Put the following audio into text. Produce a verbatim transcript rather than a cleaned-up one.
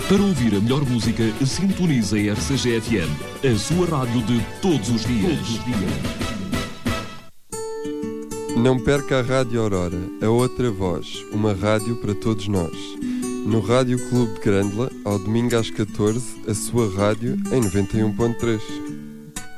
Para ouvir a melhor música, sintonize a R C G F M, a sua rádio de todos os dias. Todos os dias. Não perca a Rádio Aurora, a outra voz, uma rádio para todos nós. No Rádio Clube de Grândola, ao domingo às catorze, a sua rádio em noventa e um ponto três.